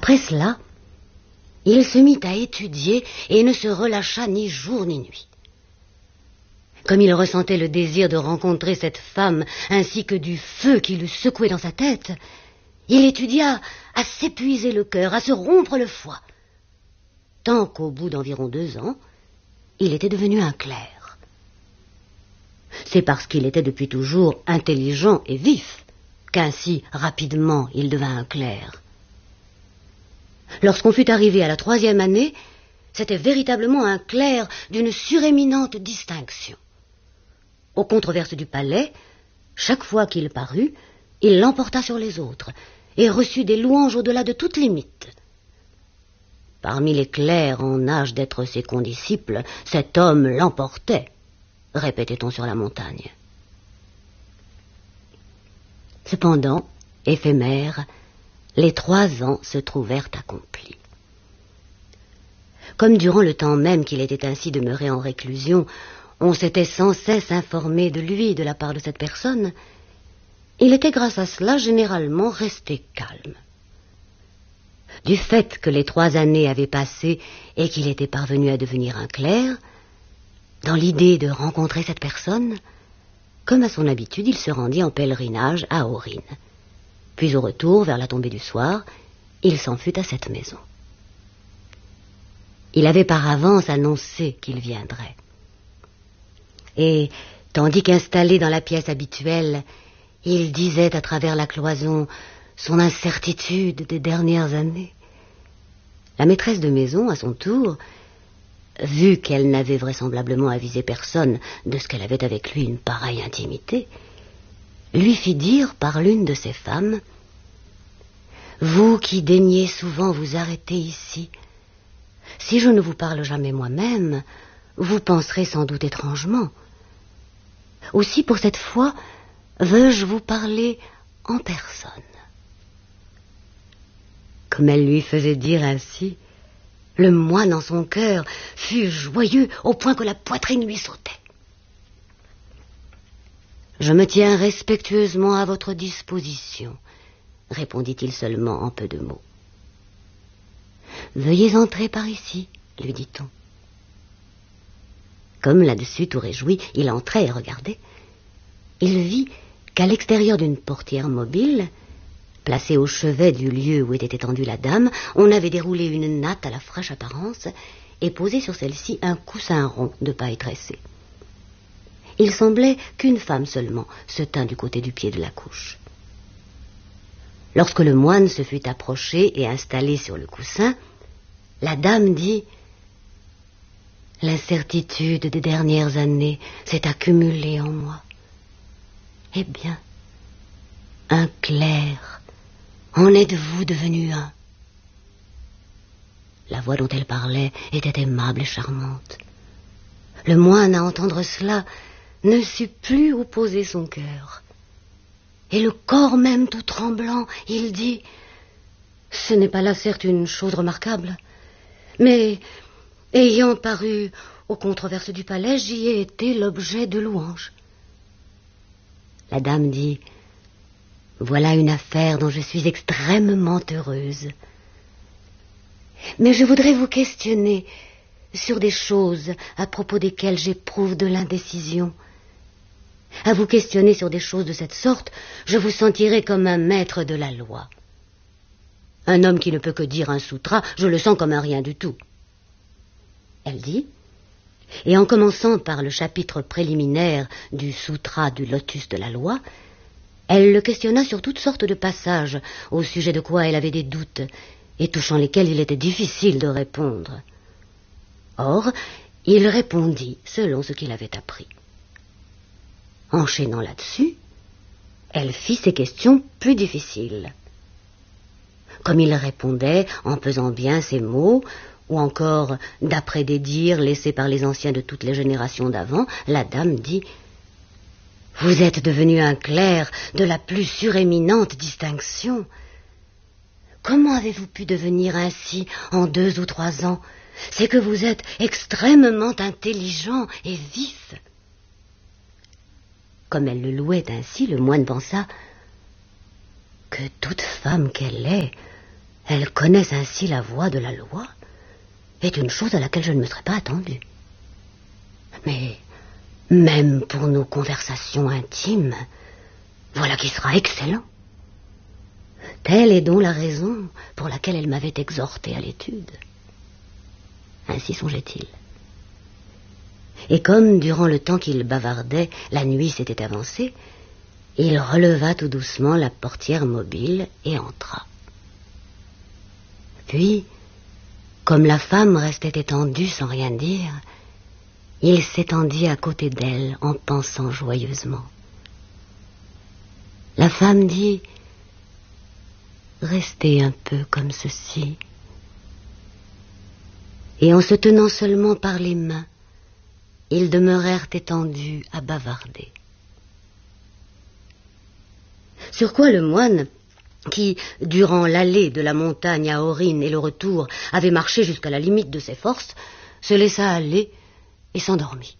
Après cela, il se mit à étudier et ne se relâcha ni jour ni nuit. Comme il ressentait le désir de rencontrer cette femme, ainsi que du feu qui le secouait dans sa tête, il étudia à s'épuiser le cœur, à se rompre le foie, tant qu'au bout d'environ 2 ans, il était devenu un clerc. C'est parce qu'il était depuis toujours intelligent et vif qu'ainsi rapidement il devint un clerc. Lorsqu'on fut arrivé à la 3e année, c'était véritablement un clerc d'une suréminente distinction. Aux controverses du palais, chaque fois qu'il parut, il l'emporta sur les autres et reçut des louanges au-delà de toute limite. Parmi les clercs en âge d'être ses condisciples, cet homme l'emportait, répétait-on sur la montagne. Cependant, éphémères, les 3 ans se trouvèrent accomplis. Comme durant le temps même qu'il était ainsi demeuré en réclusion, on s'était sans cesse informé de lui de la part de cette personne, il était grâce à cela généralement resté calme. Du fait que les 3 années avaient passé et qu'il était parvenu à devenir un clerc, dans l'idée de rencontrer cette personne, comme à son habitude, il se rendit en pèlerinage à Aurine. Puis au retour, vers la tombée du soir, il s'en fut à cette maison. Il avait par avance annoncé qu'il viendrait. Et, tandis qu'installé dans la pièce habituelle, il disait à travers la cloison son incertitude des dernières années, la maîtresse de maison, à son tour, vu qu'elle n'avait vraisemblablement avisé personne de ce qu'elle avait avec lui une pareille intimité, lui fit dire par l'une de ses femmes: « Vous qui daignez souvent vous arrêter ici, si je ne vous parle jamais moi-même, vous penserez sans doute étrangement. Aussi, pour cette fois, veux-je vous parler en personne. » Comme elle lui faisait dire ainsi, le moine en son cœur fut joyeux au point que la poitrine lui sautait. « Je me tiens respectueusement à votre disposition, » répondit-il seulement en peu de mots. « Veuillez entrer par ici, » lui dit-on. Comme là-dessus, tout réjoui, il entrait et regardait. Il vit qu'à l'extérieur d'une portière mobile, placée au chevet du lieu où était étendue la dame, on avait déroulé une natte à la fraîche apparence et posé sur celle-ci un coussin rond de paille tressée. Il semblait qu'une femme seulement se tînt du côté du pied de la couche. Lorsque le moine se fut approché et installé sur le coussin, la dame dit: « L'incertitude des dernières années s'est accumulée en moi. Eh bien, un clerc, en êtes-vous devenu un ?» La voix dont elle parlait était aimable et charmante. Le moine, à entendre cela, ne sut plus où poser son cœur. Et le corps même tout tremblant, il dit: « Ce n'est pas là certes une chose remarquable, mais ayant paru aux controverses du palais, j'y ai été l'objet de louanges. » La dame dit: « Voilà une affaire dont je suis extrêmement heureuse. Mais je voudrais vous questionner sur des choses à propos desquelles j'éprouve de l'indécision. À vous questionner sur des choses de cette sorte, je vous sentirai comme un maître de la loi. Un homme qui ne peut que dire un sutra, je le sens comme un rien du tout. » Elle dit, et en commençant par le chapitre préliminaire du sutra du lotus de la loi, elle le questionna sur toutes sortes de passages au sujet de quoi elle avait des doutes et touchant lesquels il était difficile de répondre. Or, il répondit selon ce qu'il avait appris. Enchaînant là-dessus, elle fit ses questions plus difficiles. Comme il répondait en pesant bien ses mots, ou encore d'après des dires laissés par les anciens de toutes les générations d'avant, la dame dit: « Vous êtes devenu un clerc de la plus suréminente distinction. Comment avez-vous pu devenir ainsi en 2 ou 3 ans? C'est que vous êtes extrêmement intelligent et vif. » Comme elle le louait ainsi, le moine pensa que toute femme qu'elle est elles connaissent ainsi la voix de la loi, est une chose à laquelle je ne me serais pas attendue. Mais même pour nos conversations intimes, voilà qui sera excellent. Telle est donc la raison pour laquelle elle m'avait exhorté à l'étude. Ainsi songeait-il. Et comme, durant le temps qu'il bavardait, la nuit s'était avancée, il releva tout doucement la portière mobile et entra. Puis, comme la femme restait étendue sans rien dire, il s'étendit à côté d'elle en pensant joyeusement. La femme dit « Restez un peu comme ceci ». Et en se tenant seulement par les mains, ils demeurèrent étendus à bavarder. Sur quoi le moine, qui, durant l'allée de la montagne à Aurine et le retour, avait marché jusqu'à la limite de ses forces, se laissa aller et s'endormit.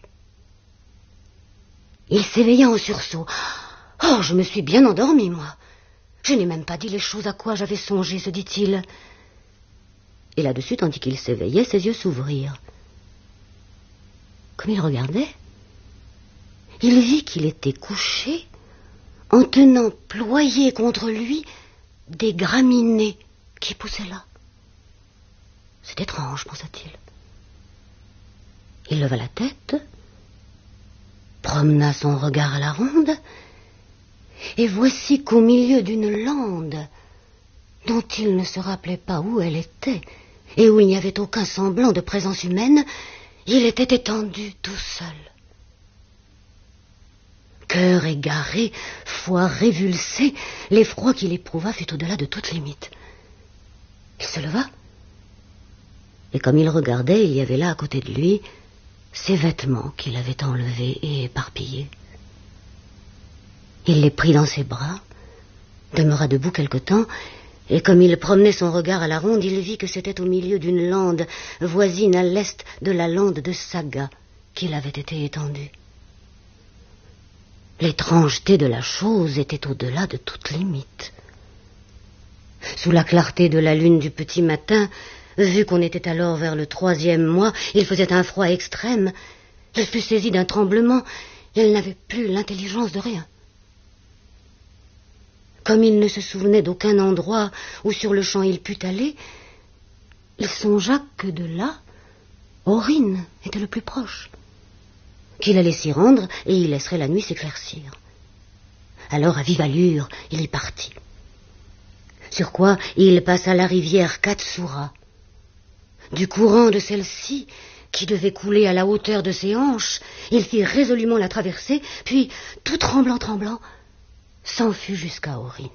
Il s'éveilla en sursaut. « Oh, je me suis bien endormi, moi. Je n'ai même pas dit les choses à quoi j'avais songé, se dit-il. » Et là-dessus, tandis qu'il s'éveillait, ses yeux s'ouvrirent. Comme il regardait, il vit qu'il était couché en tenant ployés contre lui des graminées qui poussaient là. C'est étrange, pensa-t-il. Il leva la tête, promena son regard à la ronde, et voici qu'au milieu d'une lande dont il ne se rappelait pas où elle était, et où il n'y avait aucun semblant de présence humaine, il était étendu tout seul. Cœur égaré, foi révulsée, l'effroi qu'il éprouva fut au-delà de toute limite. Il se leva, et comme il regardait, il y avait là à côté de lui ses vêtements qu'il avait enlevés et éparpillés. Il les prit dans ses bras, demeura debout quelque temps, et comme il promenait son regard à la ronde, il vit que c'était au milieu d'une lande voisine à l'est de la lande de Saga qu'il avait été étendu. L'étrangeté de la chose était au-delà de toute limite. Sous la clarté de la lune du petit matin, vu qu'on était alors vers le 3e mois, il faisait un froid extrême. Il fut saisi d'un tremblement, il n'avait plus l'intelligence de rien. Comme il ne se souvenait d'aucun endroit où sur le champ il pût aller, il songea que de là, Aurine était le plus proche, qu'il allait s'y rendre et y laisserait la nuit s'éclaircir. Alors, à vive allure, il y partit. Sur quoi il passa la rivière Katsura. Du courant de celle-ci, qui devait couler à la hauteur de ses hanches, il fit résolument la traversée, puis, tout tremblant, s'enfuit jusqu'à Aurine.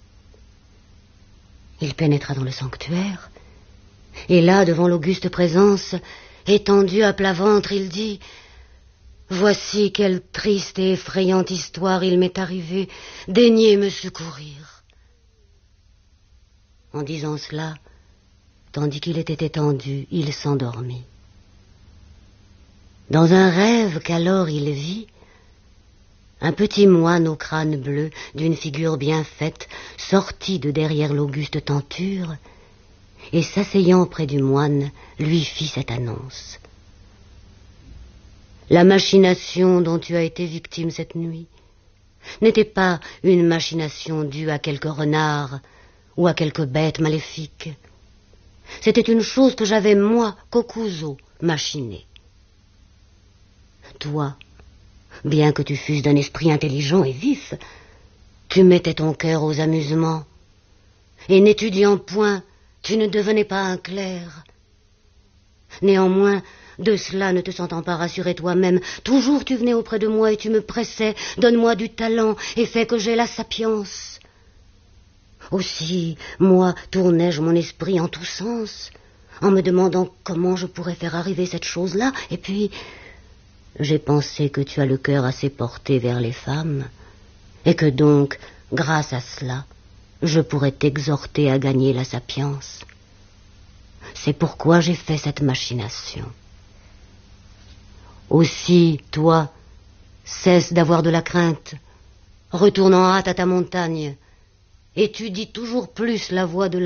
Il pénétra dans le sanctuaire, et là, devant l'auguste présence, étendu à plat ventre, il dit « Voici quelle triste et effrayante histoire il m'est arrivé, daignez me secourir. » En disant cela, tandis qu'il était étendu, il s'endormit. Dans un rêve qu'alors il vit, un petit moine au crâne bleu, d'une figure bien faite, sortit de derrière l'auguste tenture, et s'asseyant près du moine, lui fit cette annonce. « La machination dont tu as été victime cette nuit n'était pas une machination due à quelque renard ou à quelque bête maléfique. C'était une chose que j'avais, moi, Kokuzo, machinée. Toi, bien que tu fusses d'un esprit intelligent et vif, tu mettais ton cœur aux amusements, et n'étudiant point, tu ne devenais pas un clerc. Néanmoins, de cela ne te sentant pas rassuré toi-même, toujours tu venais auprès de moi et tu me pressais, donne-moi du talent et fais que j'aie la sapience. Aussi, moi, tournais-je mon esprit en tous sens, en me demandant comment je pourrais faire arriver cette chose-là, et puis j'ai pensé que tu as le cœur assez porté vers les femmes, et que donc, grâce à cela, je pourrais t'exhorter à gagner la sapience. C'est pourquoi j'ai fait cette machination. Aussi, toi, cesse d'avoir de la crainte, retourne en hâte à ta montagne, étudie toujours plus la voie de